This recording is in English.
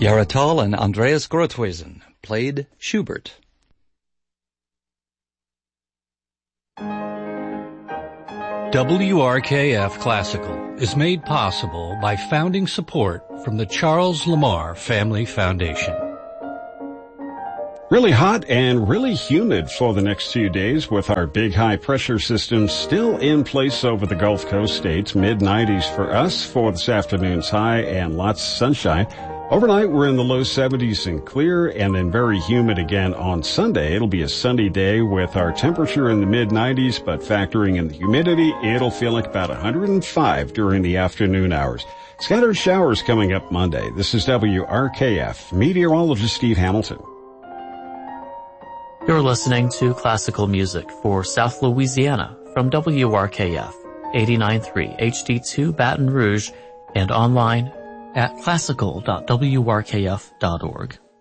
Yaratal and Andreas Grothwesen played Schubert. WRKF Classical is made possible by founding support from the Charles Lamar Family Foundation. Really hot and really humid for the next few days with our big high pressure system still in place over the Gulf Coast states. Mid-90s for us for this afternoon's high and lots of sunshine. Overnight, we're in the low 70s and clear, and then very humid again on Sunday. It'll be a sunny day with our temperature in the mid-90s, but factoring in the humidity, it'll feel like about 105 during the afternoon hours. Scattered showers coming up Monday. This is WRKF. Meteorologist Steve Hamilton. You're listening to classical music for South Louisiana from WRKF 89.3 HD2 Baton Rouge and online at classical.wrkf.org.